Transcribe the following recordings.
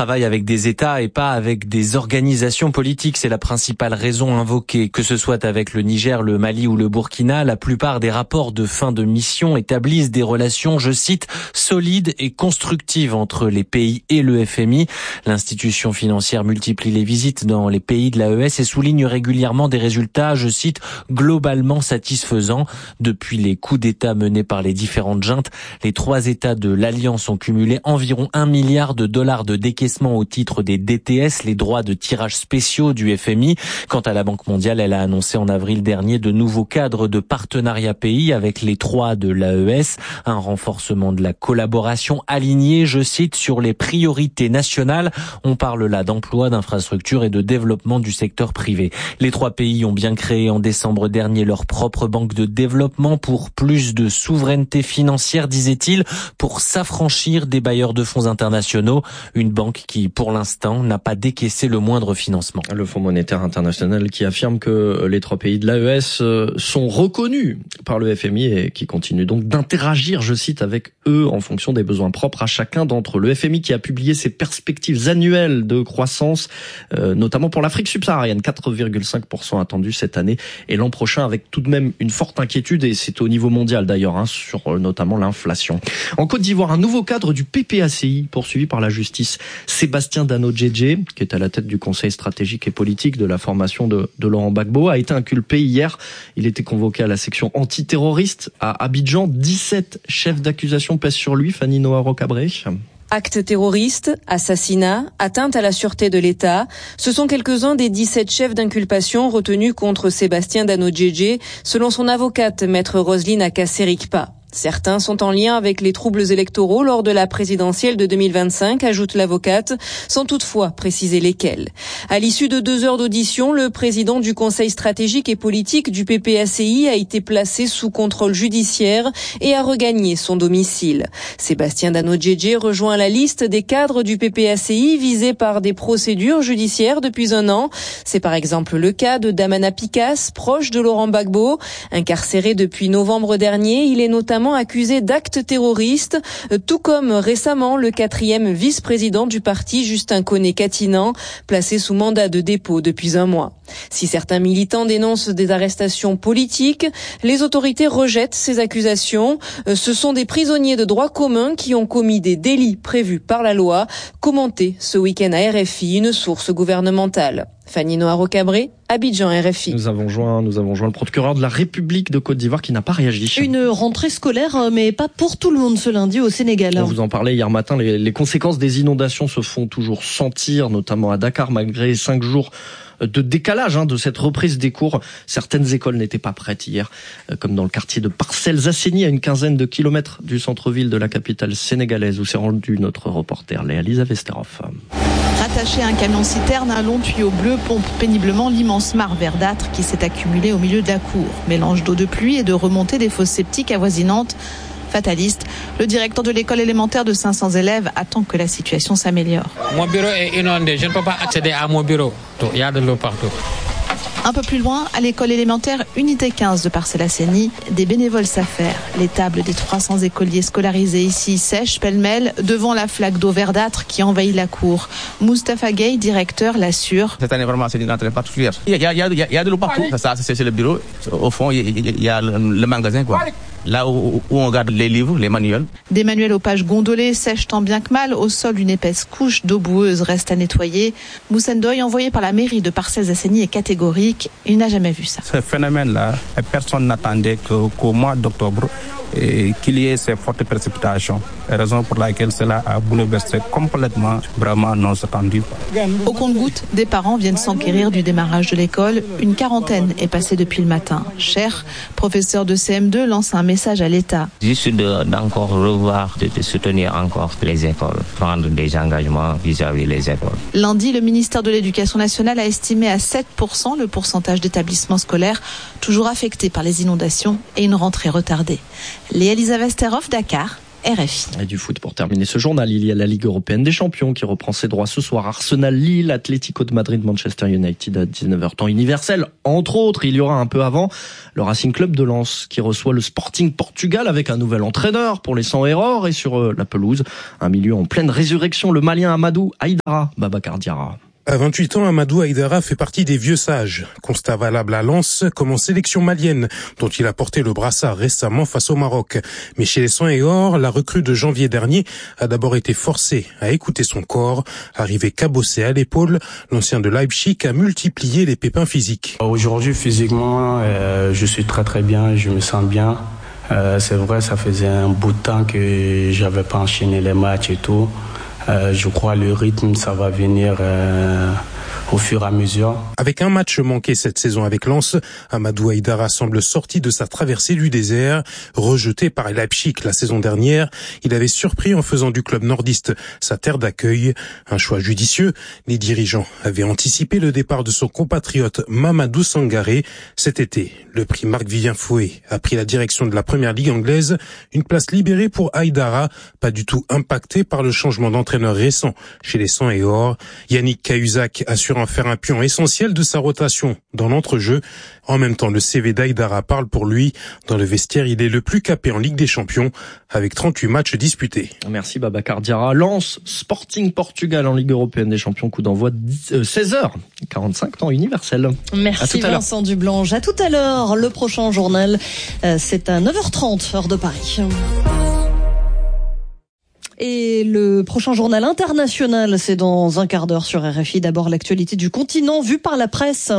travaille avec des États et pas avec des organisations politiques. C'est la principale raison invoquée. Que ce soit avec le Niger, le Mali ou le Burkina, la plupart des rapports de fin de mission établissent des relations, je cite, solides et constructives entre les pays et le FMI. L'institution financière multiplie les visites dans les pays de l'AES et souligne régulièrement des résultats, je cite, globalement satisfaisants. Depuis les coups d'État menés par les différentes juntes, les 3 États de l'Alliance ont cumulé environ $1 milliard de décaissement au titre des DTS, les droits de tirage spéciaux du FMI. Quant à la Banque mondiale, elle a annoncé en avril dernier de nouveaux cadres de partenariat pays avec les 3 de l'AES, un renforcement de la collaboration aligné, je cite, sur les priorités nationales. On parle là d'emploi, d'infrastructures et de développement du secteur privé. Les 3 pays ont bien créé en décembre dernier leur propre banque de développement pour plus de souveraineté financière, disait-il, pour s'affranchir des bailleurs de fonds internationaux. Une banque qui, pour l'instant, n'a pas décaissé le moindre financement. Le Fonds monétaire international qui affirme que les 3 pays de l'AES sont reconnus par le FMI et qui continue donc d'interagir, je cite, avec eux en fonction des besoins propres à chacun d'entre eux. Le FMI qui a publié ses perspectives annuelles de croissance, notamment pour l'Afrique subsaharienne, 4,5% attendu cette année et l'an prochain, avec tout de même une forte inquiétude, et c'est au niveau mondial d'ailleurs, sur notamment l'inflation. En Côte d'Ivoire, un nouveau cadre du PPACI poursuivi par la justice. Sébastien Dano-Djedje, qui est à la tête du conseil stratégique et politique de la formation de Laurent Gbagbo, a été inculpé hier. Il était convoqué à la section antiterroriste à Abidjan. 17 chefs d'accusation pèsent sur lui. Fanny Noaro-Cabré. Actes terroristes, assassinats, atteinte à la sûreté de l'État, ce sont quelques-uns des 17 chefs d'inculpation retenus contre Sébastien Dano-Djedje, selon son avocate, maître Roselyne Akaserikpa. Certains sont en lien avec les troubles électoraux lors de la présidentielle de 2025, ajoute l'avocate, sans toutefois préciser lesquels. À l'issue de 2 heures d'audition, le président du conseil stratégique et politique du PPACI a été placé sous contrôle judiciaire et a regagné son domicile. Sébastien Dano-Djedje rejoint la liste des cadres du PPACI visés par des procédures judiciaires depuis 1 an. C'est par exemple le cas de Damana Picasse, proche de Laurent Gbagbo. Incarcéré depuis novembre dernier, il est notamment accusé d'actes terroristes, tout comme récemment le 4e vice-président du parti, Justin Koné-Katinan, placé sous mandat de dépôt depuis 1 mois. Si certains militants dénoncent des arrestations politiques, les autorités rejettent ces accusations. Ce sont des prisonniers de droit commun qui ont commis des délits prévus par la loi, commenté ce week-end à RFI, une source gouvernementale. Fanny Noaro-Cabré, Abidjan, RFI. Nous avons joint le procureur de la République de Côte d'Ivoire qui n'a pas réagi. Une rentrée scolaire, mais pas pour tout le monde ce lundi au Sénégal. On vous en parlait hier matin, les conséquences des inondations se font toujours sentir, notamment à Dakar, malgré 5 jours de décalage de cette reprise des cours. Certaines écoles n'étaient pas prêtes hier, comme dans le quartier de Parcelles-Asseni, à une quinzaine de kilomètres du centre-ville de la capitale sénégalaise, où s'est rendu notre reporter Léa-Lisa Vesterhoff. Rattaché à un camion-citerne, un long tuyau bleu pompe péniblement l'immense mare verdâtre qui s'est accumulée au milieu de la cour. Mélange d'eau de pluie et de remontée des fosses septiques avoisinantes. Fataliste, le directeur de l'école élémentaire de 500 élèves attend que la situation s'améliore. Mon bureau est inondé, je ne peux pas accéder à mon bureau. Il y a de l'eau partout. Un peu plus loin, à l'école élémentaire Unité 15 de Parcelles-Asseni, des bénévoles s'affairent. Les tables des 300 écoliers scolarisés ici sèchent pêle-mêle devant la flaque d'eau verdâtre qui envahit la cour. Moustapha Gueye, directeur, l'assure. Cette année, vraiment, c'est une rentrée particulière. Il y a de l'eau partout. Ça, c'est le bureau. Au fond, il y a le magasin, quoi. Là où on garde les livres, les manuels. Des manuels aux pages gondolées sèchent tant bien que mal. Au sol, une épaisse couche d'eau boueuse reste à nettoyer. Moussa Ndoye, envoyé par la mairie de Parcelles-Asseni, est catégorique. Il n'a jamais vu ça. Ce phénomène-là, personne n'attendait qu'au mois d'octobre qu'il y ait ces fortes précipitations. Raison pour laquelle cela a bouleversé complètement, vraiment non attendu. Au compte-gouttes, des parents viennent s'enquérir du démarrage de l'école. Une quarantaine est passée depuis le matin. Cher, professeur de CM2, lance un message à l'État. Juste d'encore revoir, de soutenir encore les écoles, prendre des engagements vis-à-vis des écoles. Lundi, le ministère de l'Éducation nationale a estimé à 7% le pourcentage d'établissements scolaires toujours affectés par les inondations et une rentrée retardée. Léa-Lisa Vesterhoff, Dakar, RFI. Et du foot pour terminer ce journal, il y a la Ligue européenne des champions qui reprend ses droits ce soir. Arsenal-Lille, Atlético de Madrid, Manchester United à 19h temps universel. Entre autres, il y aura un peu avant le Racing Club de Lens qui reçoit le Sporting Portugal avec un nouvel entraîneur pour les 100 erreurs. Et sur la pelouse, un milieu en pleine résurrection, le Malien Amadou Haïdara, Babacar Diarra. À 28 ans, Amadou Haïdara fait partie des vieux sages. Constat valable à Lens, comme en sélection malienne, dont il a porté le brassard récemment face au Maroc. Mais chez les 100 et or, la recrue de janvier dernier a d'abord été forcée à écouter son corps. Arrivé cabossé à l'épaule, l'ancien de Leipzig a multiplié les pépins physiques. Aujourd'hui, physiquement, je suis très très bien, je me sens bien. C'est vrai, ça faisait un bout de temps que j'avais pas enchaîné les matchs et tout. Je crois le rythme, ça va venir au fur et à mesure. Avec un match manqué cette saison avec Lens, Amadou Haïdara semble sorti de sa traversée du désert. Rejeté par Leipzig la saison dernière, il avait surpris en faisant du club nordiste sa terre d'accueil. Un choix judicieux. Les dirigeants avaient anticipé le départ de son compatriote Mamadou Sangaré. Cet été, le prix Marc-Vivien Fouet a pris la direction de la première ligue anglaise. Une place libérée pour Haïdara, pas du tout impacté par le changement d'entraîneur récent chez les 100 et or. Yannick Cahuzac assure en faire un pion essentiel de sa rotation dans l'entrejeu. En même temps, le CV d'Haïdara parle pour lui. Dans le vestiaire, il est le plus capé en Ligue des Champions avec 38 matchs disputés. Merci Babacar Diarra. Lens, Sporting Portugal en Ligue européenne des champions, coup d'envoi 16h45 temps universel. Merci Vincent Dublanche. À tout à l'heure. Le prochain journal, c'est à 9h30 heure de Paris. Et le prochain journal international, c'est dans un quart d'heure sur RFI. D'abord, l'actualité du continent vue par la presse.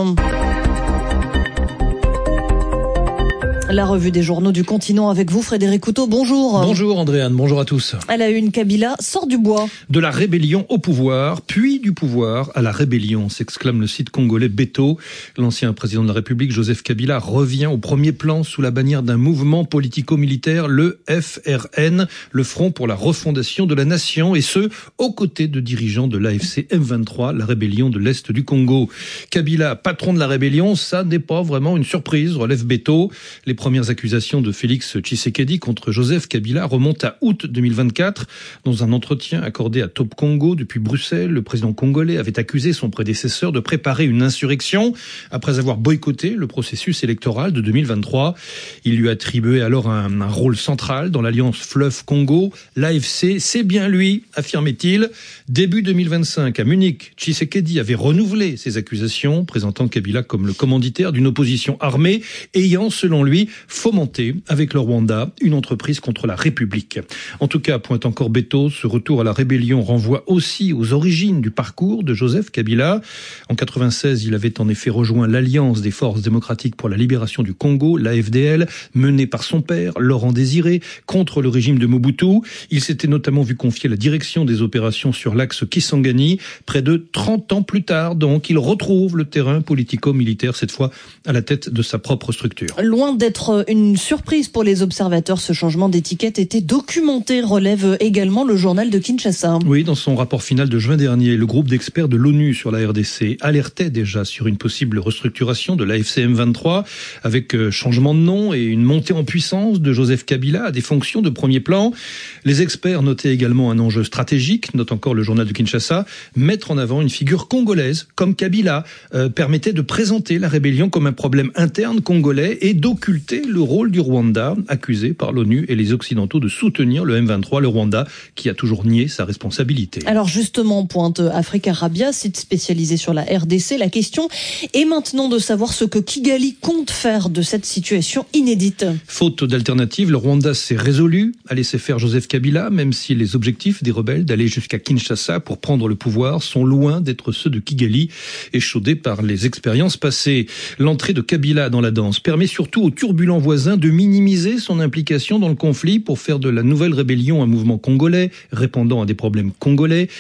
La revue des journaux du continent avec vous, Frédéric Couteau. Bonjour. Bonjour Andréane, bonjour à tous. À la une, Kabila sort du bois. De la rébellion au pouvoir, puis du pouvoir à la rébellion, s'exclame le site congolais Beto. L'ancien président de la République, Joseph Kabila, revient au premier plan sous la bannière d'un mouvement politico-militaire, le FRN, le Front pour la refondation de la nation, et ce, aux côtés de dirigeants de l'AFC M23, la rébellion de l'Est du Congo. Kabila, patron de la rébellion, ça n'est pas vraiment une surprise, relève Beto. Les premières accusations de Félix Tshisekedi contre Joseph Kabila remontent à août 2024. Dans un entretien accordé à Top Congo depuis Bruxelles, le président congolais avait accusé son prédécesseur de préparer une insurrection après avoir boycotté le processus électoral de 2023. Il lui attribuait alors un rôle central dans l'alliance Fleuve Congo. L'AFC, c'est bien lui, affirmait-il. Début 2025, à Munich, Tshisekedi avait renouvelé ses accusations, présentant Kabila comme le commanditaire d'une opposition armée ayant, selon lui, fomenter avec le Rwanda une entreprise contre la République. En tout cas, pointe encore Beto, ce retour à la rébellion renvoie aussi aux origines du parcours de Joseph Kabila. En 96, il avait en effet rejoint l'Alliance des forces démocratiques pour la libération du Congo, l'AFDL, menée par son père, Laurent Désiré, contre le régime de Mobutu. Il s'était notamment vu confier la direction des opérations sur l'axe Kisangani. Près de 30 ans plus tard, donc, il retrouve le terrain politico-militaire, cette fois à la tête de sa propre structure. Loin d'être une surprise pour les observateurs, ce changement d'étiquette était documenté, relève également le journal de Kinshasa. Oui, dans son rapport final de juin dernier, le groupe d'experts de l'ONU sur la RDC alertait déjà sur une possible restructuration de l'AFC M23 avec changement de nom et une montée en puissance de Joseph Kabila à des fonctions de premier plan. Les experts notaient également un enjeu stratégique, note encore le journal de Kinshasa, mettre en avant une figure congolaise comme Kabila permettait de présenter la rébellion comme un problème interne congolais et d'occulter le rôle du Rwanda, accusé par l'ONU et les Occidentaux de soutenir le M23, le Rwanda, qui a toujours nié sa responsabilité. Alors justement, pointe Africa Arabia, site spécialisé sur la RDC, la question est maintenant de savoir ce que Kigali compte faire de cette situation inédite. Faute d'alternative, le Rwanda s'est résolu à laisser faire Joseph Kabila, même si les objectifs des rebelles d'aller jusqu'à Kinshasa pour prendre le pouvoir sont loin d'être ceux de Kigali, échaudés par les expériences passées. L'entrée de Kabila dans la danse permet surtout aux turbulents voisins de minimiser son implication dans le conflit pour faire de la nouvelle rébellion un mouvement congolais, répondant à des problèmes congolais et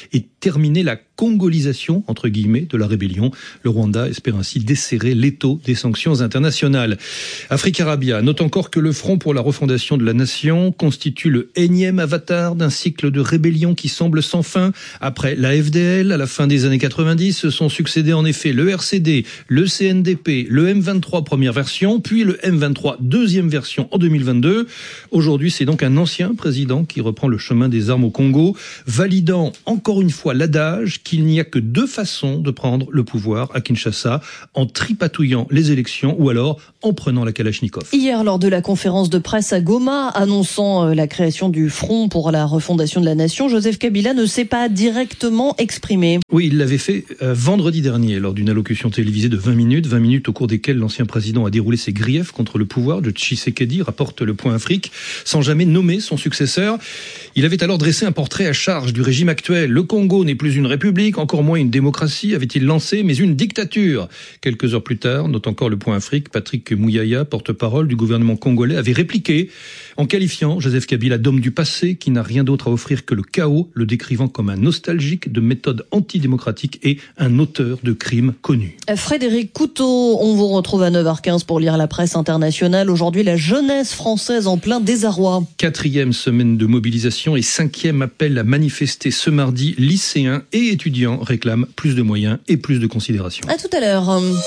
terminer la congolisation, entre guillemets, de la rébellion. Le Rwanda espère ainsi desserrer l'étau des sanctions internationales. Africa Rabia note encore que le Front pour la refondation de la nation constitue le énième avatar d'un cycle de rébellion qui semble sans fin. Après la FDL, à la fin des années 90, se sont succédés en effet le RCD, le CNDP, le M23 première version, puis le M23 deuxième version en 2022. Aujourd'hui, c'est donc un ancien président qui reprend le chemin des armes au Congo, validant encore une fois l'adage qu'il n'y a que deux façons de prendre le pouvoir à Kinshasa, en tripatouillant les élections ou alors en prenant la Kalachnikov. Hier, lors de la conférence de presse à Goma, annonçant la création du Front pour la refondation de la nation, Joseph Kabila ne s'est pas directement exprimé. Oui, il l'avait fait vendredi dernier lors d'une allocution télévisée de 20 minutes au cours desquelles l'ancien président a déroulé ses griefs contre le pouvoir de Tshisekedi, rapporte le Point Afrique, sans jamais nommer son successeur. Il avait alors dressé un portrait à charge du régime actuel. Le Congo n'est plus une république, encore moins une démocratie, avait-il lancé, mais une dictature. Quelques heures plus tard, note encore le Point Afrique, Patrick Mouyaya, porte-parole du gouvernement congolais, avait répliqué en qualifiant Joseph Kabila d'homme du passé qui n'a rien d'autre à offrir que le chaos, le décrivant comme un nostalgique de méthodes antidémocratiques et un auteur de crimes connus. Frédéric Couteau, on vous retrouve à 9h15 pour lire la presse internationale. Aujourd'hui, la jeunesse française en plein désarroi. 4e semaine de mobilisation et 5e appel à manifester ce mardi. Lycéens et étudiants réclament plus de moyens et plus de considération. À tout à l'heure.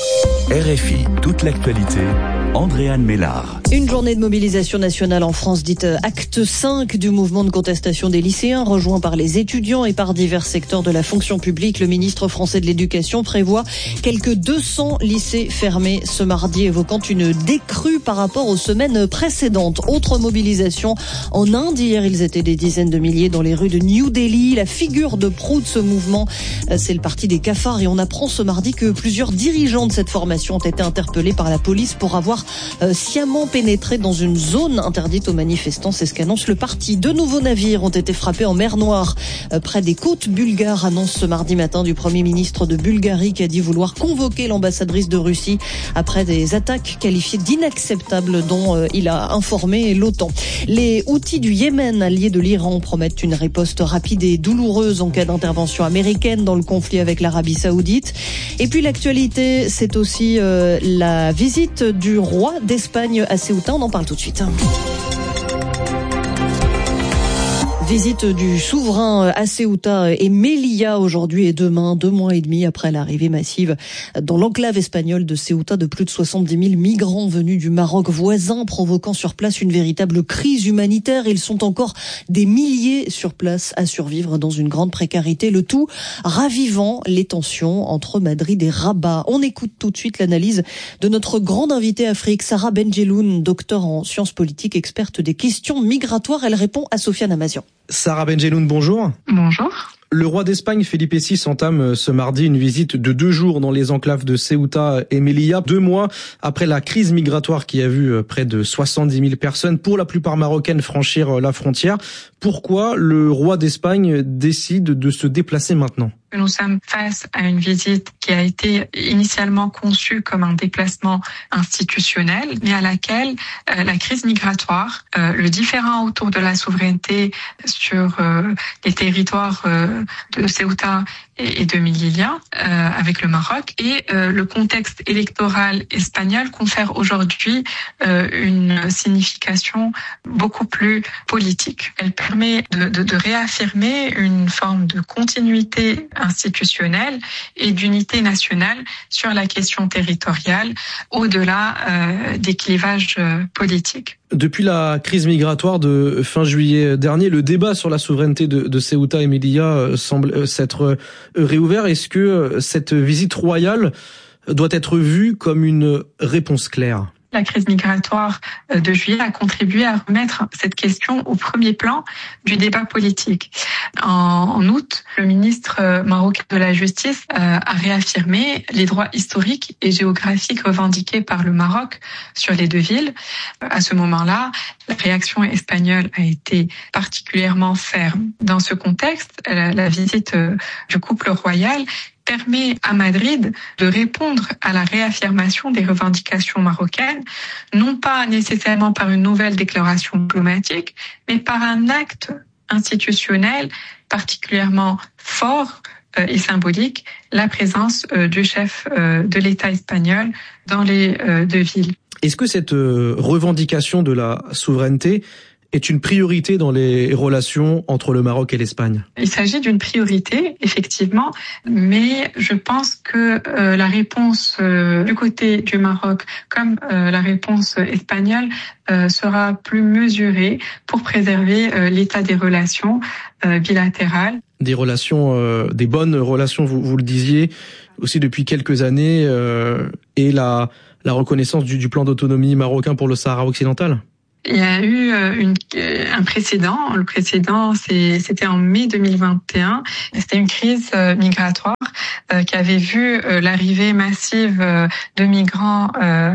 RFI, toute l'actualité. Andréane Mélard. Une journée de mobilisation nationale en France dite acte 5 du mouvement de contestation des lycéens, rejoint par les étudiants et par divers secteurs de la fonction publique. Le ministre français de l'Éducation prévoit quelques 200 lycées fermés ce mardi, évoquant une décrue par rapport aux semaines précédentes. Autre mobilisation en Inde. Hier, ils étaient des dizaines de milliers dans les rues de New Delhi. La figure de proue de ce mouvement, c'est le parti des cafards. Et on apprend ce mardi que plusieurs dirigeants de cette formation ont été interpellés par la police pour avoir sciemment pénétré dans une zone interdite aux manifestants. C'est ce qu'annonce le parti. 2 nouveaux navires ont été frappés en mer Noire près des côtes bulgares, annonce ce mardi matin du Premier ministre de Bulgarie qui a dit vouloir convoquer l'ambassadrice de Russie après des attaques qualifiées d'inacceptables dont il a informé l'OTAN. Les Houthis du Yémen, alliés de l'Iran, promettent une riposte rapide et douloureuse en cas d'intervention américaine dans le conflit avec l'Arabie Saoudite. Et puis l'actualité, c'est aussi la visite du roi d'Espagne à Ceuta. On en parle tout de suite. Visite du souverain à Ceuta et Melilla aujourd'hui et demain, 2 mois et demi après l'arrivée massive dans l'enclave espagnole de Ceuta de plus de 70 000 migrants venus du Maroc voisin, provoquant sur place une véritable crise humanitaire. Ils sont encore des milliers sur place à survivre dans une grande précarité, le tout ravivant les tensions entre Madrid et Rabat. On écoute tout de suite l'analyse de notre grande invitée Afrique, Sarah Benjeloun, docteur en sciences politiques, experte des questions migratoires. Elle répond à Sofiane Amazian. Sarah Benjeloun, bonjour. Bonjour. Le roi d'Espagne, Felipe VI, entame ce mardi une visite de 2 jours dans les enclaves de Ceuta et Melilla, 2 mois après la crise migratoire qui a vu près de 70 000 personnes, pour la plupart marocaines, franchir la frontière. Pourquoi le roi d'Espagne décide de se déplacer maintenant ? Nous sommes face à une visite qui a été initialement conçue comme un déplacement institutionnel, mais à laquelle la crise migratoire, le différend autour de la souveraineté sur les territoires de Ceuta et de Melilla avec le Maroc et le contexte électoral espagnol confère aujourd'hui une signification beaucoup plus politique. Elle permet de réaffirmer une forme de continuité institutionnelle et d'unité nationale sur la question territoriale au-delà des clivages politiques. Depuis la crise migratoire de fin juillet dernier, le débat sur la souveraineté de Ceuta et Melilla semble s'être réouvert. Est-ce que cette visite royale doit être vue comme une réponse claire ? La crise migratoire de juillet a contribué à remettre cette question au premier plan du débat politique. En août, le ministre marocain de la Justice a réaffirmé les droits historiques et géographiques revendiqués par le Maroc sur les 2 villes. À ce moment-là, la réaction espagnole a été particulièrement ferme. Dans ce contexte, la visite du couple royal permet à Madrid de répondre à la réaffirmation des revendications marocaines, non pas nécessairement par une nouvelle déclaration diplomatique, mais par un acte institutionnel particulièrement fort et symbolique, la présence du chef de l'État espagnol dans les deux villes. Est-ce que cette revendication de la souveraineté est une priorité dans les relations entre le Maroc et l'Espagne? Il s'agit d'une priorité, effectivement, mais je pense que la réponse du côté du Maroc, comme la réponse espagnole, sera plus mesurée pour préserver l'état des relations bilatérales. Des relations, des bonnes relations, vous le disiez, aussi depuis quelques années, et la reconnaissance du plan d'autonomie marocain pour le Sahara occidental? Il y a eu un précédent. Le précédent, c'était en mai 2021. C'était une crise migratoire qui avait vu l'arrivée massive de migrants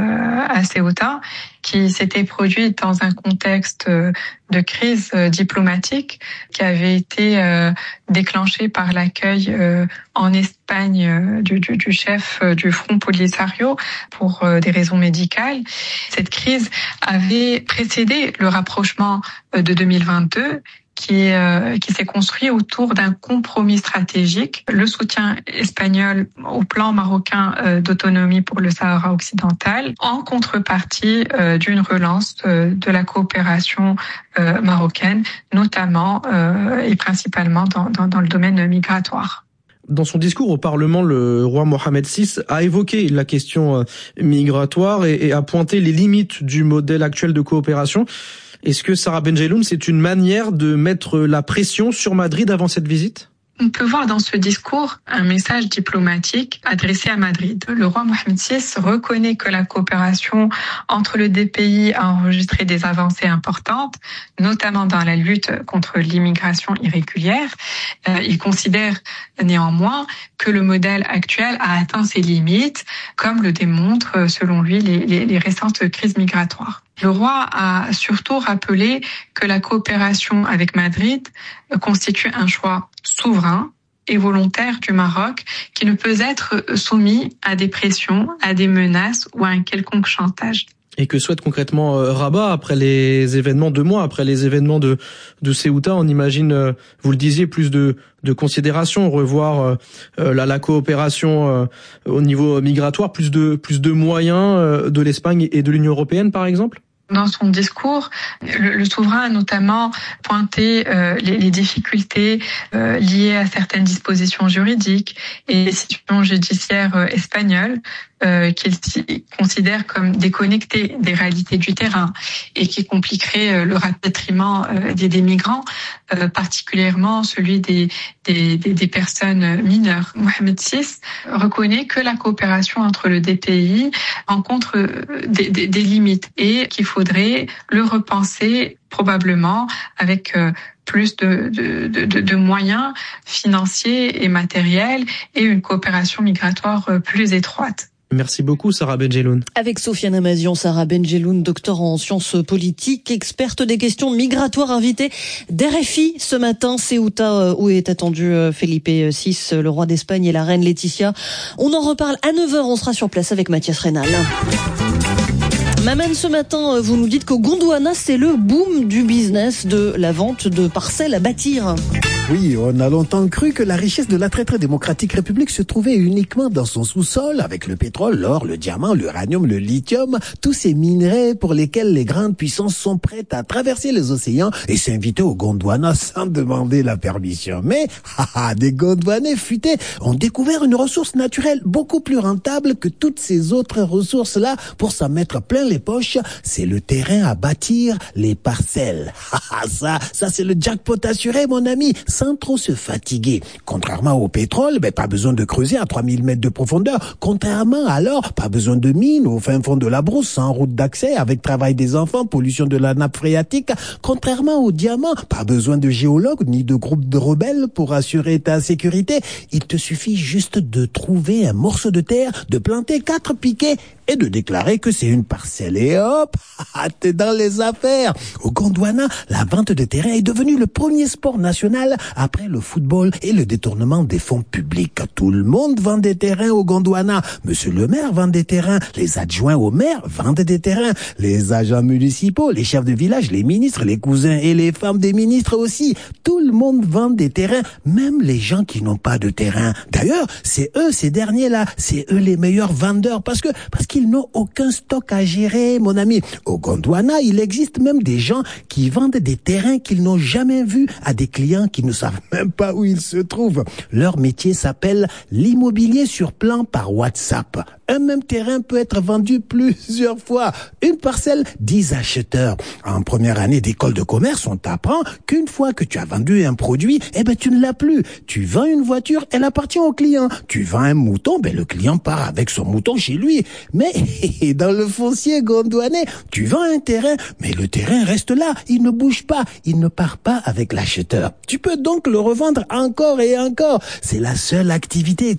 à Ceuta, qui s'était produite dans un contexte de crise diplomatique qui avait été déclenché par l'accueil en Espagne du chef du Front Polisario pour des raisons médicales. Cette crise avait précédé le rapprochement de 2022 qui s'est construit autour d'un compromis stratégique, le soutien espagnol au plan marocain d'autonomie pour le Sahara occidental, en contrepartie d'une relance de la coopération marocaine, notamment et principalement dans le domaine migratoire. Dans son discours au Parlement, le roi Mohamed VI a évoqué la question migratoire et a pointé les limites du modèle actuel de coopération. Est-ce que Sarah Benjeloun, c'est une manière de mettre la pression sur Madrid avant cette visite ? On peut voir dans ce discours un message diplomatique adressé à Madrid. Le roi Mohamed VI reconnaît que la coopération entre les deux pays a enregistré des avancées importantes, notamment dans la lutte contre l'immigration irrégulière. Il considère néanmoins que le modèle actuel a atteint ses limites, comme le démontrent selon lui les récentes crises migratoires. Le roi a surtout rappelé que la coopération avec Madrid constitue un choix souverain et volontaire du Maroc qui ne peut être soumis à des pressions, à des menaces ou à un quelconque chantage. Et que souhaite concrètement Rabat après les événements, 2 mois après les événements de Ceuta? On imagine, vous le disiez, plus de considération, revoir la coopération au niveau migratoire, plus de moyens de l'Espagne et de l'Union européenne, par exemple? Dans son discours, le souverain a notamment pointé les difficultés liées à certaines dispositions juridiques et les situations judiciaires espagnoles qu'il considère comme déconnectées des réalités du terrain et qui compliqueraient le rapatriement des migrants, particulièrement celui des personnes mineures. Mohamed VI reconnaît que la coopération entre les deux pays rencontre des limites et qu'il faudrait le repenser probablement avec plus de moyens financiers et matériels et une coopération migratoire plus étroite. Merci beaucoup, Sarah Benjeloun. Avec Sofiane Amazian, Sarah Benjeloun, docteur en sciences politiques, experte des questions migratoires, invitée d'RFI ce matin. Ceuta, où est attendu Felipe VI, le roi d'Espagne, et la reine Laetitia. On en reparle à 9h, on sera sur place avec Mathias Rénal. Maman, ce matin, vous nous dites qu'au Gondwana, c'est le boom du business de la vente de parcelles à bâtir. Oui, on a longtemps cru que la richesse de la très très démocratique République se trouvait uniquement dans son sous-sol, avec le pétrole, l'or, le diamant, l'uranium, le lithium, tous ces minerais pour lesquels les grandes puissances sont prêtes à traverser les océans et s'inviter au Gondwana sans demander la permission. Mais, des Gondwanais futés ont découvert une ressource naturelle beaucoup plus rentable que toutes ces autres ressources-là pour s'en mettre plein les poches. C'est le terrain à bâtir, les parcelles. Ça c'est le jackpot assuré, mon ami, sans trop se fatiguer. Contrairement au pétrole, pas besoin de creuser à 3000 mètres de profondeur. Contrairement à l'or, pas besoin de mine au fin fond de la brousse, sans route d'accès, avec travail des enfants, pollution de la nappe phréatique. Contrairement au diamant, pas besoin de géologue ni de groupe de rebelles pour assurer ta sécurité. Il te suffit juste de trouver un morceau de terre, de planter 4 piquets et de déclarer que c'est une parcelle. Et hop, t'es dans les affaires. Au Gondwana, la vente de terrain est devenue le premier sport national après le football et le détournement des fonds publics. Tout le monde vend des terrains au Gondwana. Monsieur le maire vend des terrains, les adjoints au maire vendent des terrains, les agents municipaux, les chefs de village, les ministres, les cousins et les femmes des ministres aussi. Tout le monde vend des terrains, même les gens qui n'ont pas de terrain. D'ailleurs, c'est eux, ces derniers-là, c'est eux les meilleurs vendeurs parce qu'ils n'ont aucun stock à gérer, mon ami. Au Gondwana, il existe même des gens qui vendent des terrains qu'ils n'ont jamais vus à des clients qui ne savent même pas où ils se trouvent. Leur métier s'appelle l'immobilier sur plan par WhatsApp. Un même terrain peut être vendu plusieurs fois. Une parcelle, 10 acheteurs. En première année d'école de commerce, on t'apprend qu'une fois que tu as vendu un produit, tu ne l'as plus. Tu vends une voiture, elle appartient au client. Tu vends un mouton, le client part avec son mouton chez lui. Mais dans le foncier gondwanais, tu vends un terrain, mais le terrain reste là. Il ne bouge pas. Il ne part pas avec l'acheteur. Tu peux donc le revendre encore et encore. C'est la seule activité